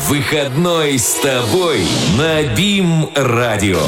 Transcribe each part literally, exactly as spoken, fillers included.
Выходной с тобой на БИМ-радио.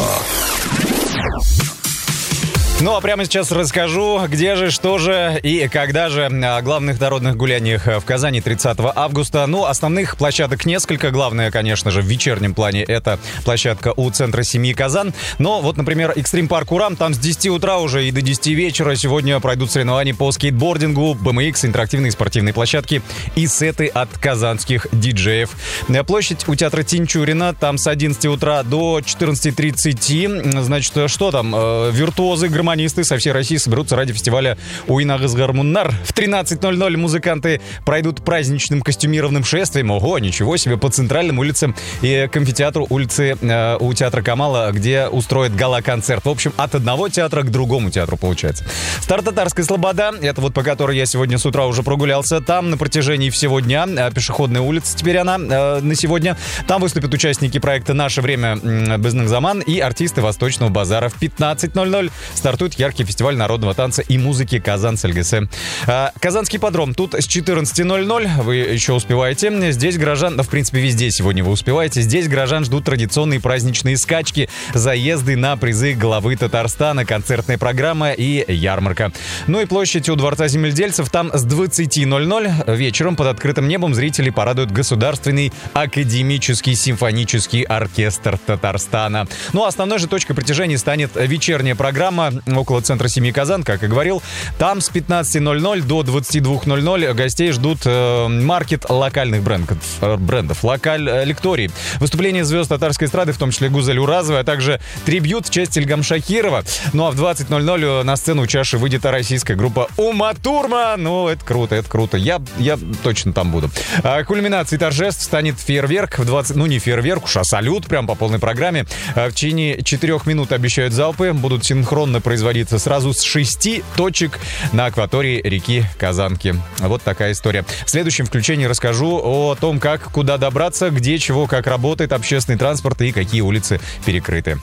Ну, а прямо сейчас расскажу, где же, что же и когда же о главных народных гуляниях в Казани тридцатого августа. Ну, основных площадок несколько. Главное, конечно же, в вечернем плане это площадка у центра семьи Казан. Но вот, например, Экстрим Парк Урам, там с десяти утра уже и до десяти вечера сегодня пройдут соревнования по скейтбордингу, бэ эм икс, интерактивные спортивные площадки и сеты от казанских диджеев. Площадь у театра Тинчурина, там с одиннадцати утра до четырнадцати тридцати. Значит, что там? Виртуозы, гармонисты со всей России соберутся ради фестиваля Уйнагыз Гармуннар. В тринадцать ноль ноль музыканты пройдут праздничным костюмированным шествием. Ого, ничего себе, по центральным улицам и к амфитеатру улицы э, у театра Камала, где устроят гала-концерт. В общем, от одного театра к другому театру получается. Стар-Татарская Слобода, это вот по которой я сегодня с утра уже прогулялся. Там на протяжении всего дня э, пешеходная улица теперь она э, на сегодня. Там выступят участники проекта «Наше время» э, Безнагзаман и артисты Восточного базара. В пятнадцать ноль ноль стартует яркий фестиваль народного танца и музыки «Казан СЛГС». А, Казанский ипподром. Тут с четырнадцати ноль ноль вы еще успеваете. Здесь горожан, да, в принципе, везде сегодня вы успеваете. Здесь горожан ждут традиционные праздничные скачки, заезды на призы главы Татарстана, концертная программа и ярмарка. Ну и площадь у Дворца земледельцев. Там с двадцати ноль ноль вечером под открытым небом зрители порадуют Государственный академический симфонический оркестр Татарстана. Ну а основной же точкой притяжения станет вечерняя программа около центра семьи Казан, как и говорил. Там с пятнадцати ноль ноль до двадцати двух ноль ноль гостей ждут э, маркет локальных брендов, э, брендов локаль э, лекторий. Выступление звезд татарской эстрады, в том числе Гузель Уразова, а также трибьют в честь Ильгам Шакирова. Ну а в двадцать ноль ноль на сцену у чаши выйдет российская группа Ума Турман. Ну, это круто, это круто. Я, я точно там буду. А, кульминацией торжеств станет фейерверк в двадцать... Ну, не фейерверк уж, а салют, прям по полной программе. А, в течение четырех минут обещают залпы. Будут синхронно производиться сразу с шести точек на акватории реки Казанки. Вот такая история. В следующем включении расскажу о том, как, куда добраться, где, чего, как работает общественный транспорт и какие улицы перекрыты.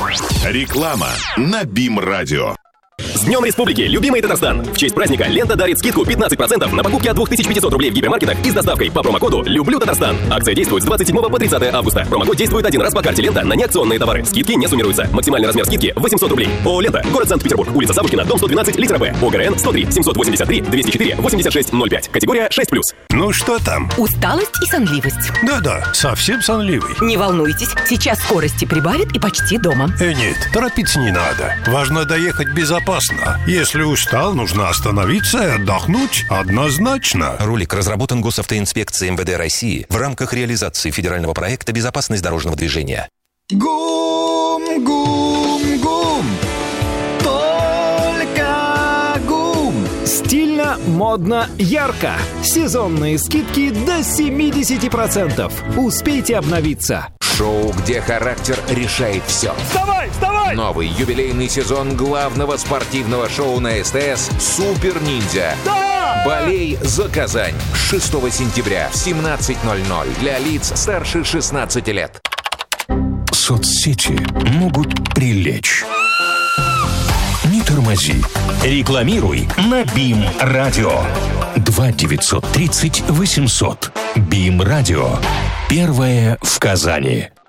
Реклама на БИМ-радио. С Днем Республики, любимый Татарстан! В честь праздника «Лента» дарит скидку пятнадцать процентов на покупки от две тысячи пятьсот рублей в гипермаркетах и с доставкой по промокоду «Люблю Татарстан». Акция действует с двадцать седьмого по тридцатое августа. Промокод действует один раз по карте «Лента» на неакционные товары. Скидки не суммируются. Максимальный размер скидки восемьсот рублей. ООО «Лента», город Санкт-Петербург, улица Савушкина, дом сто двенадцать, литера Б. ОГРН сто три семьсот восемьдесят три двести четыре восемьдесят шесть ноль пять. Категория шесть плюс. Ну что там? Усталость и сонливость. Да-да, совсем сонливый. Не волнуйтесь, сейчас скорости прибавит и почти дома. Э, нет, торопиться не надо. Важно доехать безопасно. Если устал, нужно остановиться и отдохнуть однозначно. Ролик разработан Госавтоинспекцией эм вэ дэ России в рамках реализации федерального проекта «Безопасность дорожного движения». Гум, гум, гум. Только гум. Стильно, модно, ярко. Сезонные скидки до семьдесят процентов. Успейте обновиться. Шоу, где характер решает все. Вставай, вставай! Новый юбилейный сезон главного спортивного шоу на эс тэ эс «Супер Ниндзя». Да! Болей за Казань. шестого сентября в семнадцать ноль ноль для лиц старше шестнадцати лет. Соцсети могут прилечь. Не тормози. Рекламируй на БИМ-радио. два девятьсот тридцать восемьсот. БИМ-радио. Первое в Казани.